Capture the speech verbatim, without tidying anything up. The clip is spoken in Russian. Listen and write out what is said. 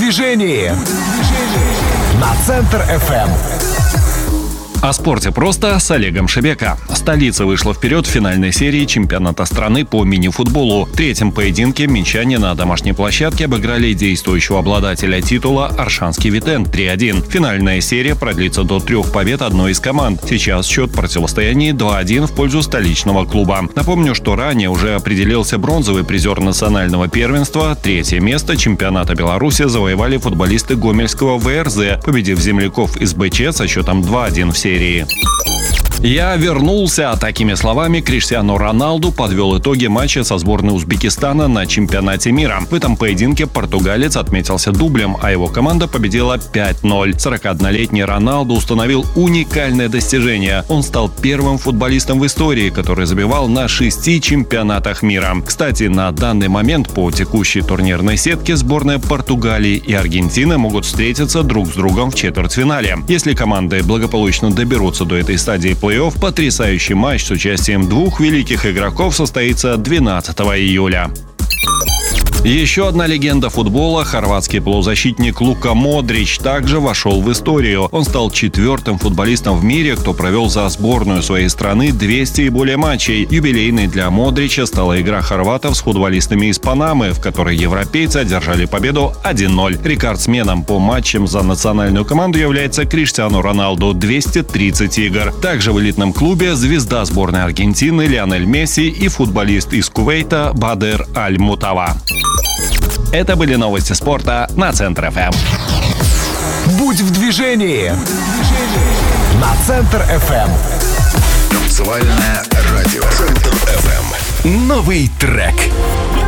движении на Центр эф эм. О спорте просто с Олегом Шебека. Столица вышла вперед в финальной серии чемпионата страны по мини-футболу. В третьем поединке минчане на домашней площадке обыграли действующего обладателя титула Оршанский Витен три один. Финальная серия продлится до трех побед одной из команд. Сейчас счет противостояния два один в пользу столичного клуба. Напомню, что ранее уже определился бронзовый призер национального первенства. Третье место чемпионата Беларуси завоевали футболисты гомельского вэ эр зэ, победив земляков из бэ че со счетом два один в серии. «Я вернулся». Такими словами Криштиану Роналду подвел итоги матча со сборной Узбекистана на чемпионате мира. В этом поединке португалец отметился дублем, а его команда победила пять ноль. сорокаоднолетний Роналду установил уникальное достижение. Он стал первым футболистом в истории, который забивал на шести чемпионатах мира. Кстати, на данный момент по текущей турнирной сетке сборная Португалии и Аргентины могут встретиться друг с другом в четвертьфинале. Если команды благополучно доберутся до этой стадии плей-офф, потрясающий матч с участием двух великих игроков состоится двенадцатого июля. Еще одна легенда футбола, хорватский полузащитник Лука Модрич, также вошел в историю. Он стал четвертым футболистом в мире, кто провел за сборную своей страны двести и более матчей. Юбилейной для Модрича стала игра хорватов с футболистами из Панамы, в которой европейцы одержали победу один ноль. Рекордсменом по матчам за национальную команду является Криштиану Роналду – двести тридцать игр. Также в элитном клубе звезда сборной Аргентины Лионель Месси и футболист из Кувейта Бадер Аль-Мутава. Это были новости спорта на Центр эф эм. Будь в движении на Центр эф эм. Танцевальное радио Центр эф эм. Новый трек.